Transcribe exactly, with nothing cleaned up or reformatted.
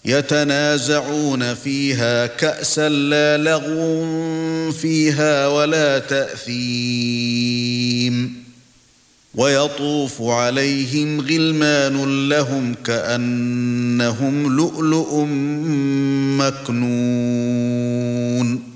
يتنازعون فيها كأسا لا لغو فيها ولا تأثيم ويطوف عليهم غلمان لهم كأنهم لؤلؤ مكنون